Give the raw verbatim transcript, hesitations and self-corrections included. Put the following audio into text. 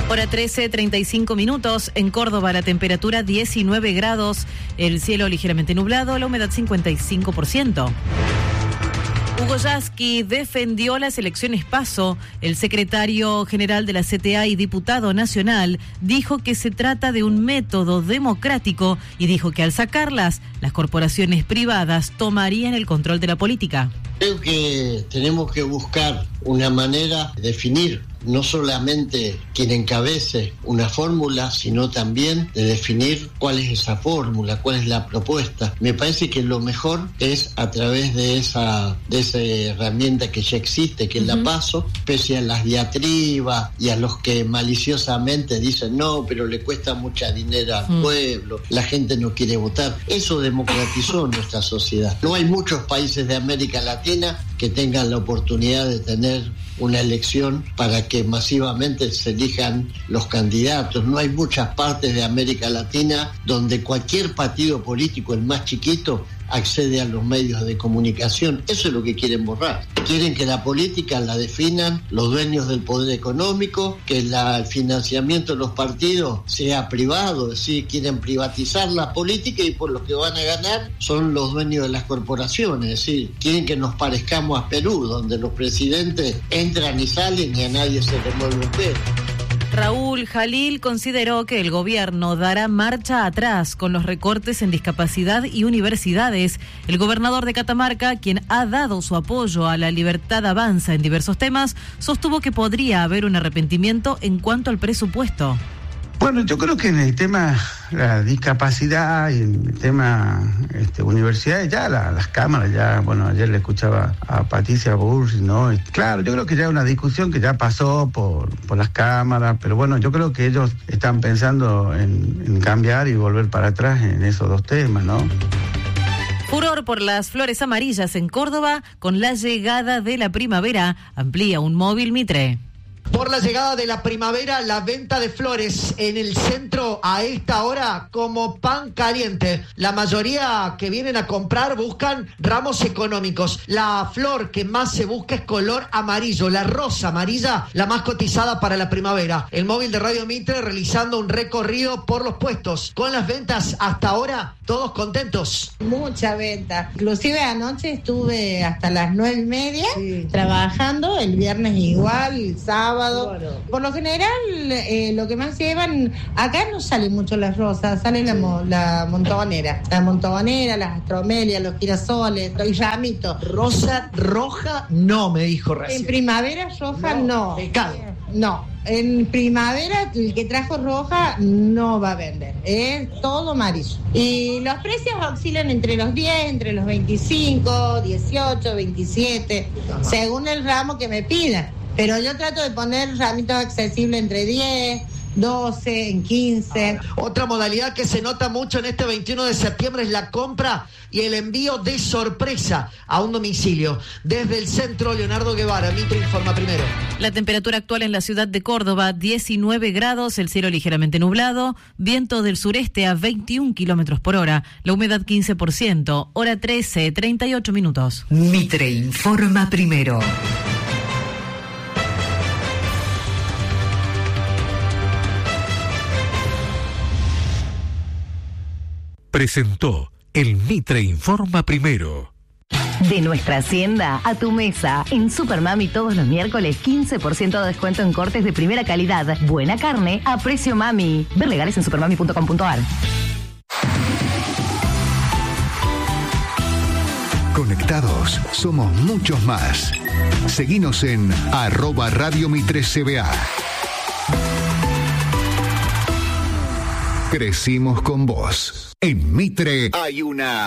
Hora trece, treinta y cinco minutos. En Córdoba la temperatura diecinueve grados, el cielo ligeramente nublado, la humedad cincuenta y cinco por ciento. Hugo Yasky defendió las elecciones PASO. El secretario general de la C T A y diputado nacional dijo que se trata de un método democrático y dijo que al sacarlas, las corporaciones privadas tomarían el control de la política. Creo que tenemos que buscar una manera de definir no solamente quien encabece una fórmula, sino también de definir cuál es esa fórmula, cuál es la propuesta. Me parece que lo mejor es a través de esa, de esa herramienta que ya existe, que es uh-huh. la PASO, pese a las diatribas y a los que maliciosamente dicen no, pero le cuesta mucha dinero al uh-huh. pueblo, la gente no quiere votar. Eso democratizó nuestra sociedad. No hay muchos países de América Latina que tengan la oportunidad de tener una elección para que masivamente se elijan los candidatos. No hay muchas partes de América Latina donde cualquier partido político, el más chiquito, accede a los medios de comunicación. Eso es lo que quieren borrar. Quieren que la política la definan los dueños del poder económico, que la, el financiamiento de los partidos sea privado, es decir, quieren privatizar la política y por lo que van a ganar son los dueños de las corporaciones, es decir, quieren que nos parezcamos a Perú, donde los presidentes entran y salen y a nadie se le mueve un pelo. Raúl Jalil consideró que el gobierno dará marcha atrás con los recortes en discapacidad y universidades. El gobernador de Catamarca, quien ha dado su apoyo a la Libertad Avanza en diversos temas, sostuvo que podría haber un arrepentimiento en cuanto al presupuesto. Bueno, yo creo que en el tema la discapacidad y en el tema este, universidades, ya la, las cámaras, ya, bueno, ayer le escuchaba a Patricia Burch, ¿no? Y claro, yo creo que ya es una discusión que ya pasó por, por las cámaras, pero bueno, yo creo que ellos están pensando en, en cambiar y volver para atrás en esos dos temas, ¿no? Furor por las flores amarillas en Córdoba con la llegada de la primavera, amplía un móvil Mitre. Por la llegada de la primavera, la venta de flores en el centro a esta hora como pan caliente. La mayoría que vienen a comprar buscan ramos económicos. La flor que más se busca es color amarillo, la rosa amarilla, la más cotizada para la primavera. El móvil de Radio Mitre realizando un recorrido por los puestos. Con las ventas hasta ahora, todos contentos. Mucha venta. Inclusive anoche estuve hasta las nueve y media sí. trabajando, el viernes igual, el sábado. Bueno. Por lo general, eh, lo que más llevan, acá no salen mucho las rosas, sale la, mo, la montonera, la montonera, las astromelias, los girasoles, los ramitos. Rosa roja no, me dijo recién. En primavera roja no. no. Pecado. No, en primavera el que trajo roja no va a vender, es todo amarillo. Y los precios oscilan entre los diez, entre los veinticinco, dieciocho, veintisiete, ajá. según el ramo que me pidan. Pero yo trato de poner ramitos accesibles entre diez, doce, en quince. Ahora, otra modalidad que se nota mucho en este veintiuno de septiembre es la compra y el envío de sorpresa a un domicilio. Desde el centro, Leonardo Guevara, Mitre informa primero. La temperatura actual en la ciudad de Córdoba, diecinueve grados, el cielo ligeramente nublado, viento del sureste a veintiún kilómetros por hora, la humedad quince por ciento, hora trece, treinta y ocho minutos. Mitre informa primero. Presentó el Mitre Informa Primero. De nuestra hacienda a tu mesa. En Supermami todos los miércoles quince por ciento de descuento en cortes de primera calidad. Buena carne a precio mami. Ver legales en supermami punto com punto a r. Conectados somos muchos más. Seguinos en arroba Radio Mitre C B A. Crecimos con vos. En Mitre hay una